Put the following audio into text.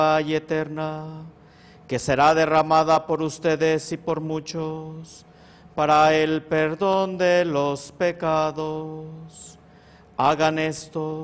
y eterna, que será derramada por ustedes y por muchos, para el perdón de los pecados. Hagan esto